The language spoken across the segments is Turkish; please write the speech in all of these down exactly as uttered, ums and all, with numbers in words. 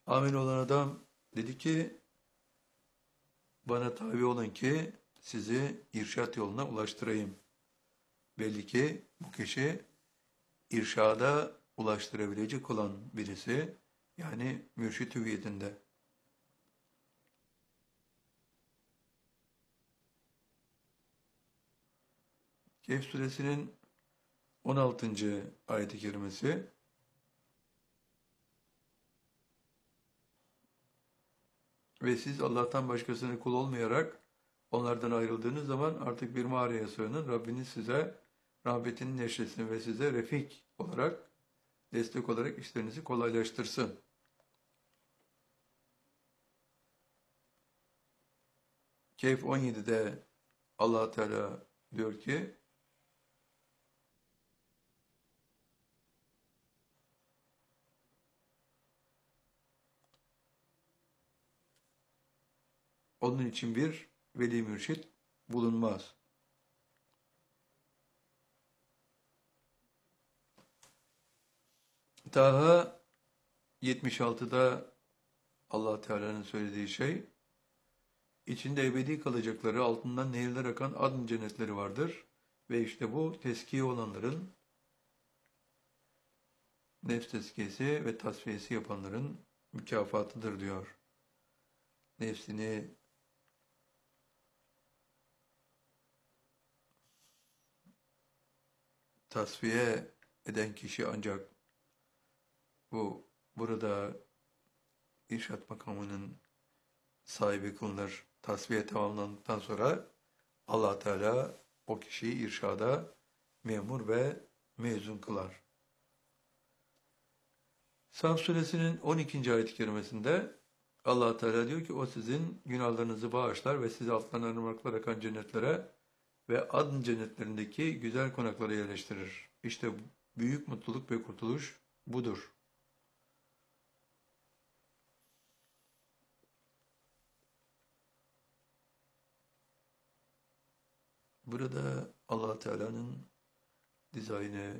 Amin olan adam dedi ki, bana tabi olun ki sizi irşat yoluna ulaştırayım. Belli ki bu kişi irşada ulaştırabilecek olan birisi, yani mürşit hüviyetinde. Kehf suresinin on altıncı ayet-i kerimesi, ve siz Allah'tan başkasını kul olmayarak onlardan ayrıldığınız zaman artık bir mağaraya sığının. Rabbiniz size rahmetini neşretsin ve size refik olarak, destek olarak işlerinizi kolaylaştırsın. Kehf on yedide Allah Teala diyor ki, onun için bir veli mürşit bulunmaz. Taha yetmiş altıda Allah Teala'nın söylediği şey, içinde ebedi kalacakları, altından nehirler akan adn cennetleri vardır. Ve işte bu teskiye olanların, nefs tezkiyesi ve tasfiyesi yapanların mükafatıdır diyor. Nefsini tasfiye eden kişi ancak bu burada irşat makamının sahibi kılınır. Tasfiye tamamlandıktan sonra Allah Teala o kişiyi irşada memur ve mezun kılar. Saf suresinin on ikinci ayet-i kerimesinde Allah Teala diyor ki, o sizin günahlarınızı bağışlar ve sizi altlarından ırmaklar akan cennetlere ve adn cennetlerindeki güzel konaklara yerleştirir. İşte büyük mutluluk ve kurtuluş budur. Burada Allah Teala'nın dizaynı,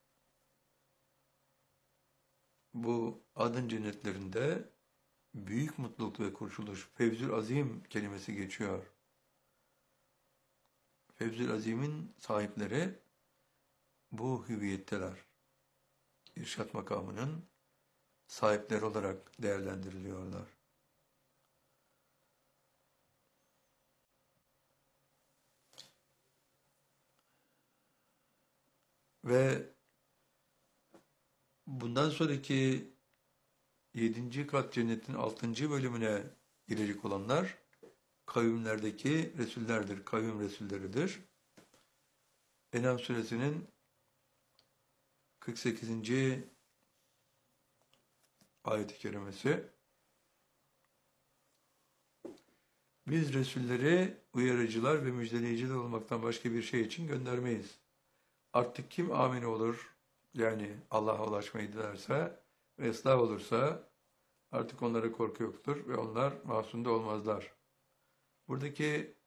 bu adn cennetlerinde büyük mutluluk ve kurtuluş, Fevzül Azim kelimesi geçiyor. Fevzül Azim'in sahipleri bu hüviyetteler. İrşat makamının sahipleri olarak değerlendiriliyorlar. Ve bundan sonraki yedinci kat cennetin altıncı bölümüne girecek olanlar kavimlerdeki Resullerdir, kavim Resulleridir. En'am suresinin kırk sekizinci ayet-i kerimesi, biz Resulleri uyarıcılar ve müjdeleyiciler olmaktan başka bir şey için göndermeyiz. Artık kim amin olur, yani Allah'a ulaşmayı dilerse ve ıslah olursa artık onlara korku yoktur ve onlar mahzunda olmazlar. Buradaki